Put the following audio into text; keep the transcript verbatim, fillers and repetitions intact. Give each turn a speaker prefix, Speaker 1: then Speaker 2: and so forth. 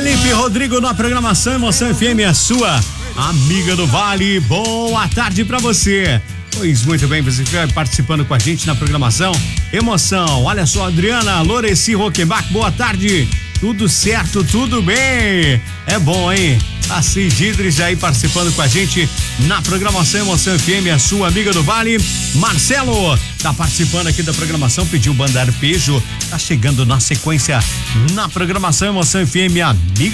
Speaker 1: Felipe Rodrigo na programação Emoção F M, a sua amiga do Vale. Boa tarde pra você. Pois muito bem, você vai participando com a gente na programação Emoção. Olha só, Adriana Loreci Roquebach, boa tarde. Tudo certo, tudo bem? É bom, hein? A Cididres aí participando com a gente na programação Emoção F M, a sua amiga do Vale. Marcelo tá participando aqui da programação, pediu banda arpejo, tá chegando na sequência na programação Emoção F M, amiga